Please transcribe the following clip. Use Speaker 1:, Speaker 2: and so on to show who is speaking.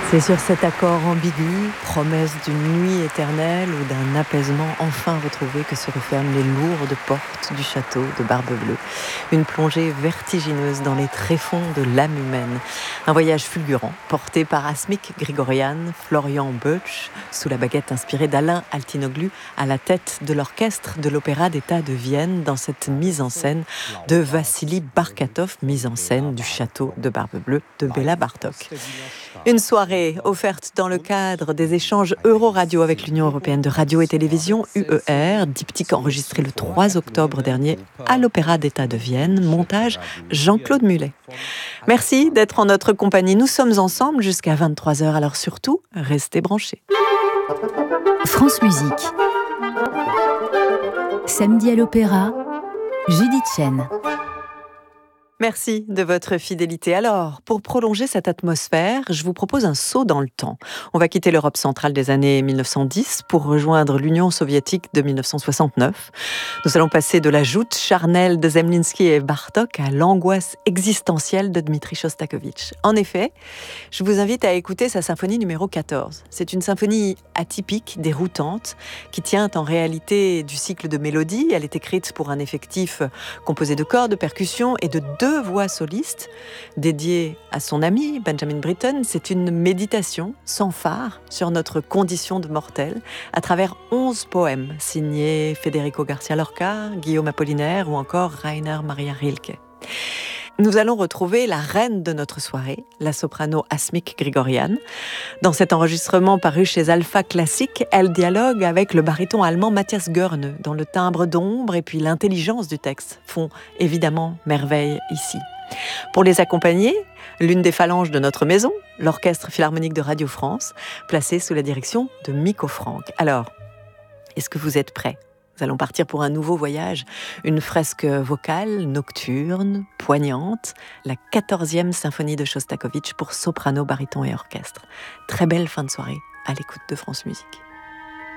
Speaker 1: C'est sur cet accord ambigu, promesse d'une nuit éternelle ou d'un apaisement enfin retrouvé que se referment les lourdes portes du château de Barbe-Bleue. Une plongée vertigineuse dans les tréfonds de l'âme humaine. Un voyage fulgurant, porté par Asmik Grigorian, Florian Böttch, sous la baguette inspirée d'Alain Altinoglu, à la tête de l'orchestre de l'Opéra d'État de Vienne, dans cette mise en scène de Vassili Barkatov, mise en scène du château de Barbe-Bleue de Béla Bartók. Une soirée offerte dans le cadre des échanges Euroradio avec l'Union européenne de radio et télévision, UER, diptyque enregistré le 3 octobre dernier à l'Opéra d'État de Vienne, montage Jean-Claude Mullet. Merci d'être en notre compagnie. Nous sommes ensemble jusqu'à 23h, alors surtout, restez branchés.
Speaker 2: France Musique. Samedi à l'Opéra, Judith Chen.
Speaker 1: Merci de votre fidélité. Alors, pour prolonger cette atmosphère, je vous propose un saut dans le temps. On va quitter l'Europe centrale des années 1910 pour rejoindre l'Union soviétique de 1969. Nous allons passer de la joute charnelle de Zemlinsky et Bartók à l'angoisse existentielle de Dmitri Shostakovich. En effet, je vous invite à écouter sa symphonie numéro 14. C'est une symphonie atypique, déroutante, qui tient en réalité du cycle de mélodies. Elle est écrite pour un effectif composé de cordes, de percussions et de deux voix solistes dédiées à son ami Benjamin Britten. C'est une méditation sans phare sur notre condition de mortel à travers 11 poèmes signés Federico Garcia Lorca, Guillaume Apollinaire ou encore Rainer Maria Rilke. Nous allons retrouver la reine de notre soirée, la soprano Asmik Grigorian. Dans cet enregistrement paru chez Alpha Classique, elle dialogue avec le baryton allemand Matthias Görne, dont le timbre d'ombre et puis l'intelligence du texte font évidemment merveille ici. Pour les accompagner, l'une des phalanges de notre maison, l'Orchestre Philharmonique de Radio France, placé sous la direction de Miko Franck. Alors, est-ce que vous êtes prêts ? Nous allons partir pour un nouveau voyage, une fresque vocale nocturne, poignante, la 14e symphonie de Shostakovich pour soprano, baryton et orchestre. Très belle fin de soirée à l'écoute de France Musique.